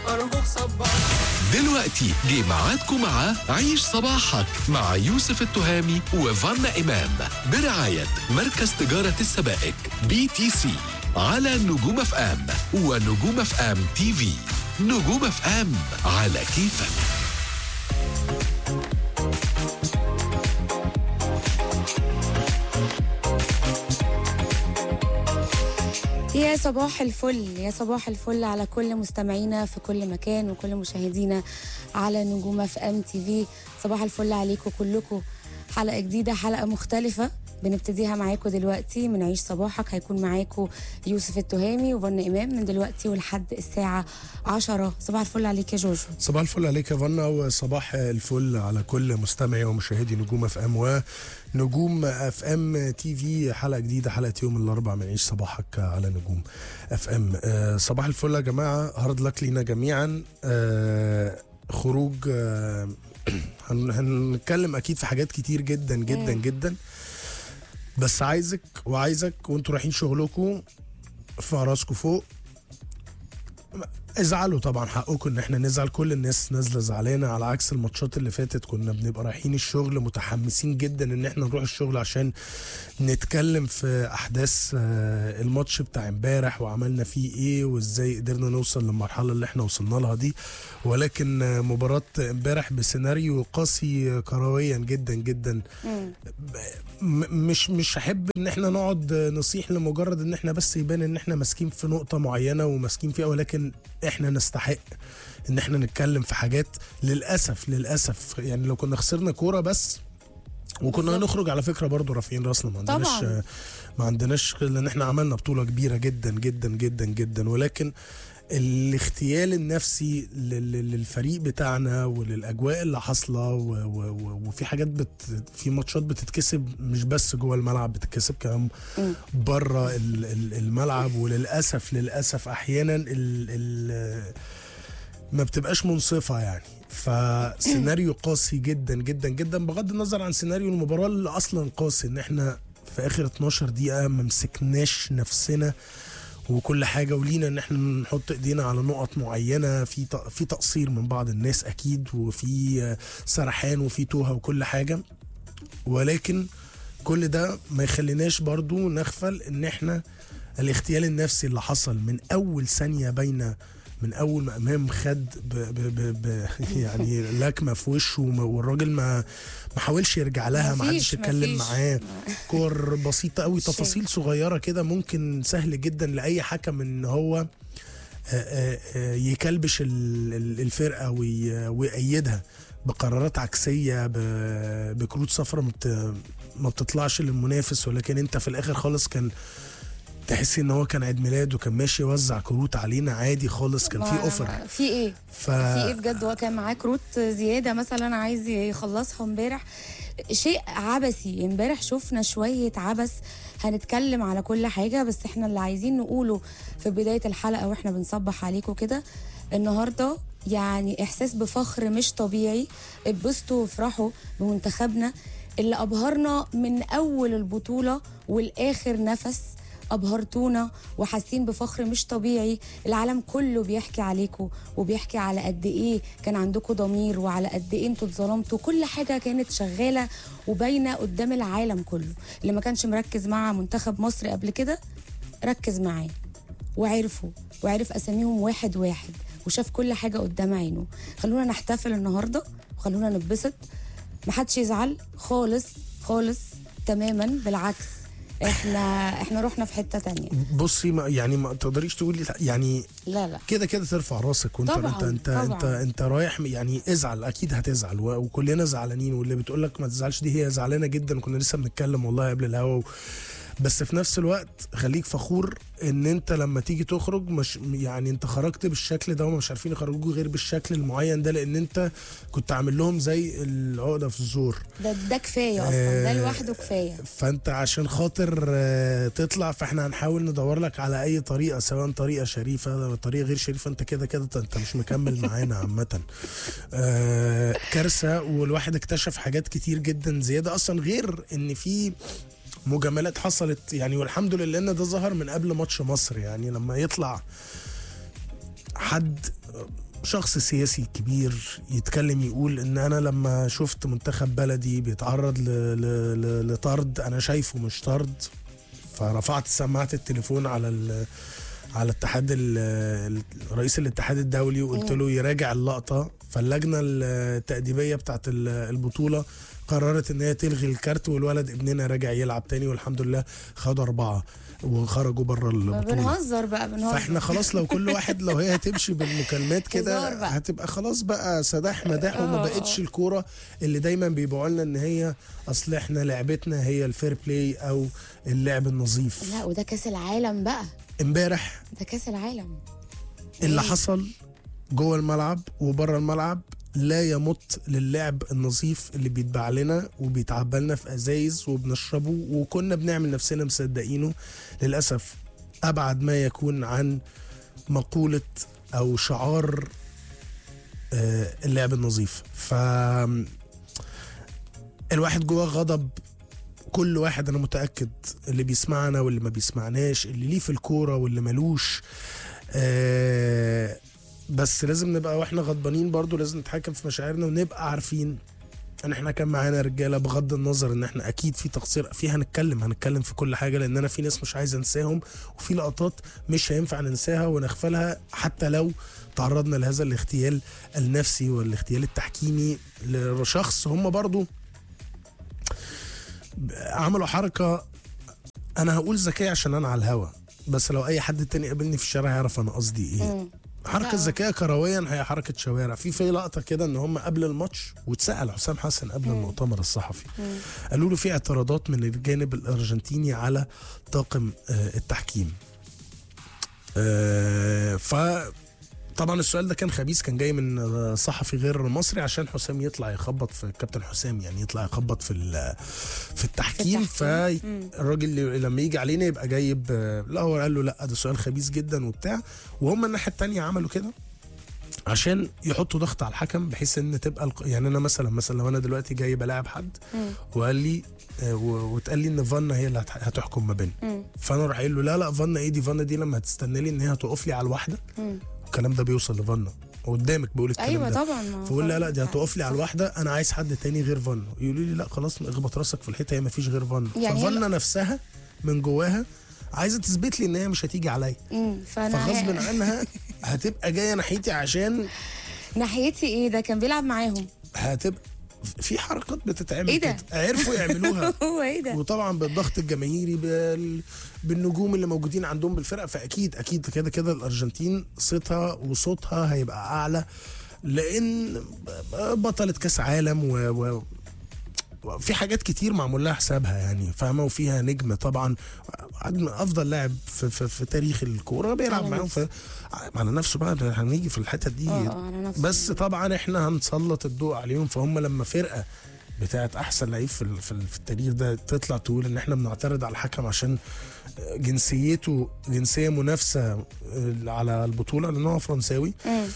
أرجوك صبح. دلوقتي جه ميعادكم مع عيش صباحك مع يوسف التهامي وفانا إمام برعاية مركز تجارة السبائك BTC على نجوم اف ام ونجوم اف ام تي في. نجوم اف ام على كيفك. يا صباح الفل، يا صباح الفل على كل مستمعينا في كل مكان وكل مشاهدينا على نجوم اف ام تي في. صباح الفل عليكم كلكم. حلقة جديدة، حلقة مختلفة بنبتديها معاكم دلوقتي من عيش صباحك. هيكون معاكم يوسف التهامي وفنا إمام من دلوقتي ولحد الساعة 10. صباح الفل عليك يا جوجو. صباح الفل عليك يا فنا، وصباح الفل على كل مستمعي ومشاهدي نجوم اف ام ونجوم اف ام تي في. حلقة جديدة، حلقة يوم الأربعاء من عيش صباحك على نجوم اف ام. صباح الفل يا جماعة، هارد لك لينا جميعا. خروج هنتكلم اكيد في حاجات كتير جدا جدا جدا، بس عايزك وانتوا رايحين شغلكم في راسكم فوق. ازعلوا طبعا، حقكم ان احنا نزعل. كل الناس نازله زعلانه، على عكس الماتشات اللي فاتت كنا بنبقى رايحين الشغل متحمسين جدا ان احنا نروح الشغل عشان نتكلم في احداث الماتش بتاع امبارح وعملنا فيه ايه وازاي قدرنا نوصل للمرحله اللي احنا وصلنا لها دي. ولكن مباراه امبارح بسيناريو قاسي كرويا جدا جدا. مش هحب ان احنا نقعد نصيح لمجرد ان احنا بس يبان ان احنا ماسكين في نقطه معينه وماسكين فيها، ولكن احنا نستحق ان احنا نتكلم في حاجات. للاسف يعني لو كنا خسرنا كوره بس وكنا هنخرج على فكره برضو رافعين راسنا، ما عندناش لان احنا عملنا بطوله كبيره جدا جدا جدا جدا. ولكن الاغتيال النفسي للفريق بتاعنا وللاجواء اللي حاصله وفي حاجات في ماتشات بتتكسب مش بس جوه الملعب، بتتكسب كمان بره الملعب. وللاسف احيانا ما بتبقاش منصفه يعني. فسيناريو قاسي جدا جدا جدا، بغض النظر عن سيناريو المباراه اللي اصلا قاسي، ان احنا في اخر 12 دقيقه ما مسكناش نفسنا وكل حاجه، ولينا ان احنا نحط ايدينا على نقط معينه. في تقصير من بعض الناس اكيد، وفي سرحان وفي توهه وكل حاجه، ولكن كل ده ما يخليناش برضو نغفل ان احنا الاغتيال النفسي اللي حصل من اول ثانيه من اول ما امام خد يعني لكمه في وشه، والراجل ما حاولش يرجع لها، ما حدش يتكلم معاه. كور بسيطه قوي، تفاصيل صغيره كده ممكن سهل جدا لاي حكم ان هو يكلبش الفرقه ويأيدها بقرارات عكسيه، بكروت صفراء ما بتطلعش للمنافس. ولكن انت في الاخر خالص كان تحسي ان هو كان عيد ميلاد وكان ماشي يوزع كروت علينا عادي خالص. كان في اوفر في ايه في ايه بجد. هو كان معاه كروت زياده مثلا عايز يخلصها امبارح. شيء عبثي. امبارح شفنا شويه عبث. هنتكلم على كل حاجه، بس احنا اللي عايزين نقوله في بدايه الحلقه واحنا بنصبح عليكم كده النهارده يعني احساس بفخر مش طبيعي. اتبسطوا وافرحوا بمنتخبنا اللي ابهرنا من اول البطوله والاخر نفس. أبهرتونا وحاسين بفخر مش طبيعي. العالم كله بيحكي عليكم وبيحكي على قد إيه كان عندكم ضمير وعلى قد إيه انتوا اتظلمتوا. كل حاجة كانت شغالة وباينة قدام العالم كله. اللي ما كانش مركز مع منتخب مصر قبل كده ركز معاه وعرف أساميهم واحد واحد وشاف كل حاجة قدام عينه. خلونا نحتفل النهاردة وخلونا نتبسط. محدش يزعل خالص خالص تماما، بالعكس احنا رحنا في حته تانية. بصي يعني ما تقدريش تقولي يعني لا كده ترفع راسك وانت طبعًا انت رايح يعني ازعل، اكيد هتزعل وكلنا زعلانين. واللي بتقول لك ما تزعلش دي هي زعلانه جدا. كنا لسه بنتكلم والله قبل الهوا. بس في نفس الوقت خليك فخور ان انت لما تيجي تخرج مش يعني انت خرجت بالشكل ده، وما مش عارفين يخرجوك غير بالشكل المعين ده، لان انت كنت عامل لهم زي العقده في الزور. ده كفايه اصلا، ده لوحده كفايه. فانت عشان خاطر تطلع، فاحنا هنحاول ندور لك على اي طريقه، سواء طريقه شريفه طريقه غير شريفه. انت كده انت مش مكمل معانا عامه. كارثه. والواحد اكتشف حاجات كتير جدا زياده اصلا، غير ان في مجاملات حصلت يعني. والحمد لله ان ده ظهر من قبل ماتش مصر. يعني لما يطلع حد شخص سياسي كبير يتكلم يقول ان انا لما شفت منتخب بلدي بيتعرض لطرد انا شايفه مش طرد، فرفعت سماعة التليفون على رئيس الاتحاد الدولي وقلت له يراجع اللقطة. فاللجنة التأديبية بتاعت البطولة قررت ان هي تلغي الكارت، والولد ابننا راجع يلعب تاني والحمد لله خدوا 4 وخرجوا بره البطولة. بنهزر بقى فاحنا خلاص لو كل واحد لو هي هتمشي بالمكالمات كده هتبقى خلاص بقى سداح مداح، وما بقتش الكورة اللي دايما بيبيعوا لنا ان هي اصل احنا لعبتنا هي الفير بلاي او اللعب النظيف. لا وده كاس العالم بقى امبارح، ده كاس العالم. اللي حصل جوه الملعب وبره الملعب لا يمت للعب النظيف اللي بيتباع لنا وبيتعبى لنا في ازايز وبنشربه وكنا بنعمل نفسنا مصدقينه. للاسف ابعد ما يكون عن مقولة او شعار اللعب النظيف. ف الواحد جواه غضب، كل واحد انا متأكد، اللي بيسمعنا واللي ما بيسمعناش، اللي ليه في الكورة واللي ملوش. بس لازم نبقى واحنا غضبانين برضو لازم نتحكم في مشاعرنا ونبقى عارفين ان احنا كان معانا رجاله، بغض النظر ان احنا اكيد في تقصير فيها، هنتكلم في كل حاجه، لان انا في ناس مش عايز انساهم وفي لقطات مش هينفع ننساها ونغفلها حتى لو تعرضنا لهذا الاغتيال النفسي والاغتيال التحكيمي لشخص هم برضو عملوا حركه انا هقول ذكيه عشان انا على الهوا، بس لو اي حد تاني قابلني في الشارع هيعرف انا قصدي ايه. حركه ذكيه كرويا، هي حركه شوارع. في لقطه كده ان هم قبل الماتش واتسال حسام حسن قبل المؤتمر الصحفي، قالوا له في اعتراضات من الجانب الارجنتيني على طاقم التحكيم. فطبعا السؤال ده كان خبيث، كان جاي من صحفي غير مصري عشان حسام يطلع يخبط في كابتن حسام، يعني يطلع يخبط في التحكيم. فالراجل اللي لما يجي علينا يبقى جايب، لا هو قال له لا ده سؤال خبيث جدا وبتاع. وهم الناحيه الثانيه عملوا كده عشان يحطوا ضغط على الحكم، بحيث ان تبقى يعني انا مثلا لو انا دلوقتي جاي بلاعب حد وقال لي وتقال لي ان فانا هي اللي هتحكم ما بيننا، فانا راح قايل له لا فانا ايه دي، فانا دي لما هتستنى لي ان هي هتقف لي على الواحده. الكلام ده بيوصل لفانا قدامك بيقول الكلام أيوة ده. طبعا. فقول لا دي هتقف لي على الواحده، انا عايز حد تاني غير فانا. يقولوا لي لا خلاص اخبط راسك في الحيطه، هي ما فيش غير فانا. يعني فانا نفسها من جواها عايزه تثبت لي ان هي مش هتيجي عليا، فغصب عنها هتبقى جايه ناحيتي. عشان ناحيتي ايه؟ ده كان بيلعب معاهم. هتبقى في حركات بتتعمل إيه ده؟ كده عرفوا يعملوها. هو ايه ده؟ وطبعا بالضغط الجماهيري بالنجوم اللي موجودين عندهم بالفرقه، فاكيد كده الارجنتين صوتها هيبقى اعلى، لان بطلة كاس عالم وفي حاجات كتير معمول لها حسابها يعني فاهمه، وفيها نجم طبعا افضل لاعب في تاريخ الكوره بيلعب معاهم على نفسه بقى. هنيجي في الحته دي بس طبعا احنا هنسلط الضوء عليهم. فهم لما فرقه بتاعت احسن لعيب في التاريخ ده تطلع تقول ان احنا بنعترض على الحكم عشان جنسيته جنسيه منافسه على البطوله لان هو فرنساوي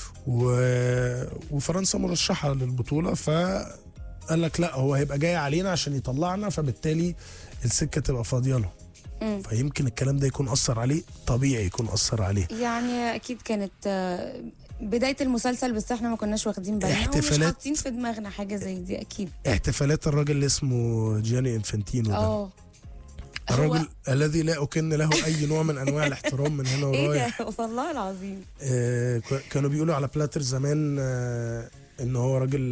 وفرنسا مرشحه للبطوله، فقال لك لا هو هيبقى جاي علينا عشان يطلعنا، فبالتالي السكه تبقى فاضيه له. فيمكن الكلام ده يكون اثر عليه، طبيعي يكون اثر عليه. يعني اكيد كانت بداية المسلسل بس احنا ما كناش واخدين بالنا ومش حاطين في دماغنا حاجة زي دي. اكيد احتفالات الراجل اللي اسمه جياني انفانتينو ده، الراجل الذي لا أكن له أي نوع من أنواع الاحترام من هنا ورايح. ايه ده والله العظيم. كانوا بيقولوا على بلاتر زمان إن هو راجل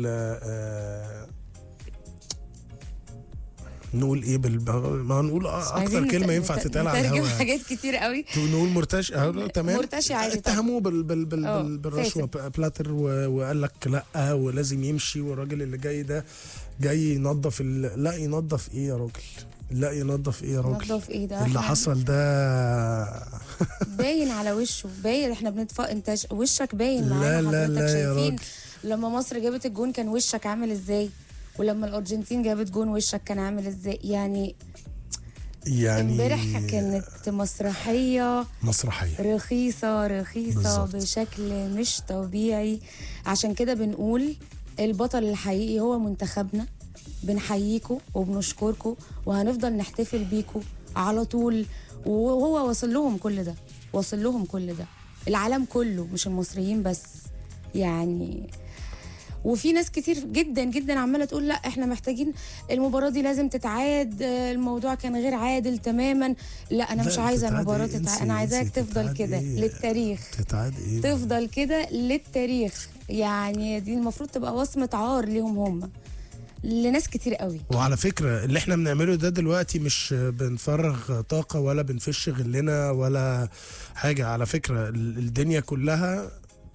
نقول ايه ما نقول اكتر كلمه ينفع تتقال على الهواء. حاجات كتير قوي. نقول مرتشي تمام. مرتشي عادي. اتهموه بالرشوه بلاتر وقال لك لا ولازم يمشي، والراجل اللي جاي ده جاي ينظف لا ينظف ايه يا راجل، لا ينظف ايه يا راجل، ينظف ايه ده اللي حصل ده باين على وشه، باين. احنا انت وشك باين معانا حضرتك. شايفين لما مصر جابت الجون كان وشك عامل ازاي، ولما الارجنتين جابت جون وشك كان عامل ازاي. يعني امبارح كانت مسرحيه رخيصه بالزبط. بشكل مش طبيعي. عشان كده بنقول البطل الحقيقي هو منتخبنا. بنحييكوا وبنشكركوا وهنفضل نحتفل بيكوا على طول. وهو وصل لهم كل ده، العالم كله مش المصريين بس. يعني. وفي ناس كتير جدا جدا عماله تقول لا احنا محتاجين المباراه دي لازم تتعاد، الموضوع كان غير عادل تماما. لا انا مش عايزه المباراه تتعاد، انا عايزاك تفضل كده للتاريخ. تتعاد ايه؟ تفضل كده للتاريخ، يعني دي المفروض تبقى وصمه عار ليهم هم، لناس كتير قوي. وعلى فكرة اللي احنا بنعمله ده دلوقتي مش بنفرغ طاقة ولا بنفش غلنا ولا حاجة. على فكرة الدنيا كلها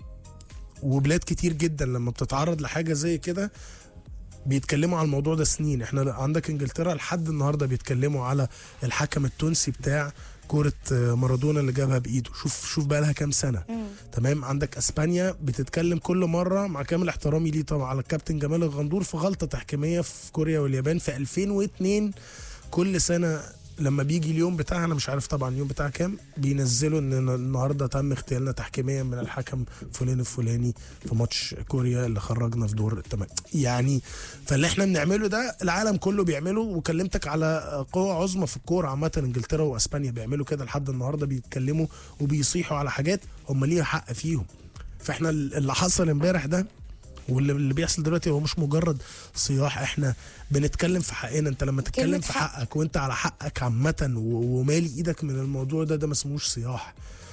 وبلاد كتير جدا لما بتتعرض لحاجة زي كده بيتكلموا على الموضوع ده سنين. احنا عندك انجلترا لحد النهاردة بيتكلموا على الحكم التونسي بتاع كرة مارادونا اللي جابها بايده. شوف بقى لها كام سنة. تمام. عندك اسبانيا بتتكلم كل مرة مع كامل احترامي ليه طبعا على الكابتن جمال الغندور في غلطة تحكيمية في كوريا واليابان في 2002. كل سنة لما بيجي اليوم بتاعها، انا مش عارف طبعا اليوم بتاعها كام، بينزلوا ان النهارده تم اغتيالنا تحكيميا من الحكم فلان الفلاني في ماتش كوريا اللي خرجنا في دور الثمانية. يعني فاللي احنا بنعمله ده العالم كله بيعمله. وكلمتك على قوة عظمى في الكوره عامه، انجلترا واسبانيا بيعملوا كده لحد النهارده، بيتكلموا وبيصيحوا على حاجات هم ليها حق فيهم. فاحنا اللي حصل امبارح ده واللي بيحصل دلوقتي هو مش مجرد صياح، احنا بنتكلم في حقنا. انت لما تتكلم في حقك وانت على حقك عامه ومالي ايدك من الموضوع ده ما اسموش صياح.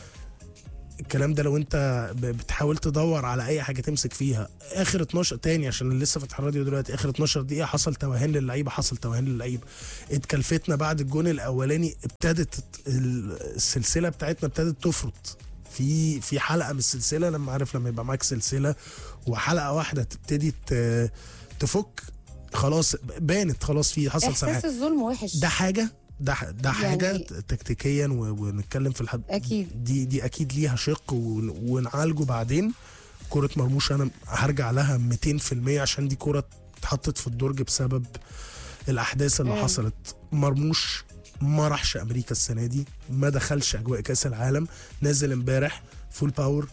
الكلام ده لو انت بتحاول تدور على اي حاجه تمسك فيها. اخر 12 تاني عشان لسه فاتح الراديو دلوقتي، اخر 12 دقيقه حصل توهان للعيبه، اتكلفتنا بعد الجون الاولاني. ابتدت السلسله بتاعتنا ابتدت تفرط في حلقه من السلسله. لما يبقى معاك سلسله وحلقه واحده تبتدي تفك، خلاص بانت، خلاص في حصل سرعه. احساس الظلم وحش. ده حاجه حاجه يعني تكتيكيا ونتكلم في الحد اكيد دي اكيد ليها شق ونعالجه بعدين. كرة مرموش انا هرجع لها 200% عشان دي كرة اتحطت في الدرج بسبب الاحداث اللي حصلت. مرموش ما راحش امريكا السنه دي، ما دخلش اجواء كاس العالم، نازل امبارح فول باور،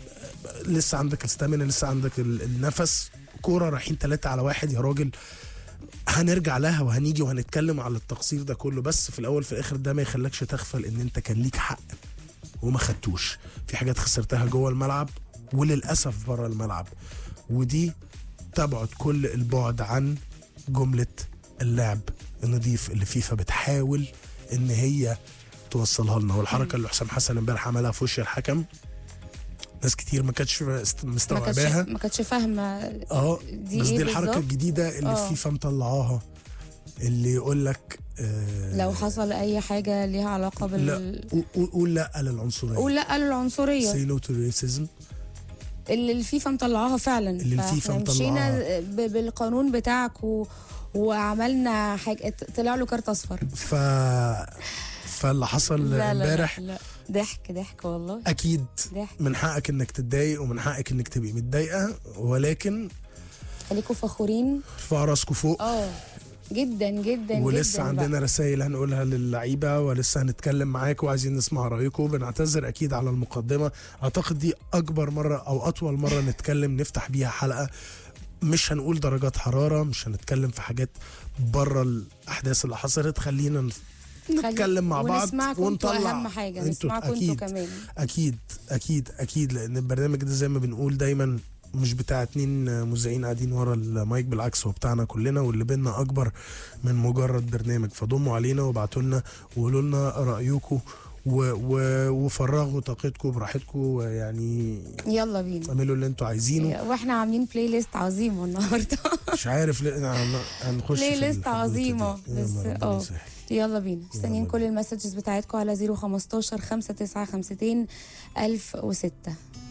لسه عندك الستامينا، لسه عندك النفس. كوره رايحين 3-1 يا راجل. هنرجع لها وهنيجي وهنتكلم على التقصير ده كله، بس في الاول في الاخر ده ما يخلكش تغفل ان انت كان ليك حق وما خدتوش. في حاجات خسرتها جوه الملعب وللاسف بره الملعب، ودي تبعد كل البعد عن جمله اللعب النظيف اللي فيفا بتحاول ان هي توصلها لنا. والحركه اللي حسام حسن امبارح عملها في وش الحكم، ناس كتير ما كانتش مستوعباها، ما كانتش فاهمه بس دي الحركه الجديده اللي فيفا مطلعاها، اللي يقول لك لو حصل اي حاجه ليها علاقه قول لا للعنصريه، قول لا للعنصريه، say no to racism، اللي الفيفا مطلعاها فعلا. اللي الفيفا مشينا بالقانون بتاعك وعملنا حاجه، طلع له كارت اصفر. فاللي حصل امبارح ضحك والله. اكيد ضحك. من حقك انك تتضايق ومن حقك انك تبقي متضايقه، ولكن خليكوا فخورين، ارفعوا راسكم فوق جدا جدا. ولسه جداً عندنا بقى رسائل هنقولها للعيبه، ولسه هنتكلم معاكم وعايزين نسمع رايكم. بنعتذر اكيد على المقدمه، اعتقد دي اكبر مره او اطول مره نتكلم نفتح بيها حلقه. مش هنقول درجات حراره، مش هنتكلم في حاجات بره الاحداث اللي حصلت. خلينا نتكلم مع بعض ونطلع. اهم حاجه نسمعكم انتوا كمان. اكيد لان البرنامج ده زي ما بنقول دايما مش بتاع 2 مذيعين قاعدين ورا المايك، بالعكس هو بتاعنا كلنا، واللي بينا اكبر من مجرد برنامج. فضموا علينا وابعتوا لنا وقولوا لنا رايكم وفرغوا طاقتكم براحتكم، يعني يلا بينا اعملوا اللي انتوا عايزينه. واحنا عاملين بلاي ليست عظيمه النهارده. مش عارف هنخش بلاي ليست عظيمه بس يلا بينا. مستنيين كل المسجز بتاعتكم على 015 5952 1006.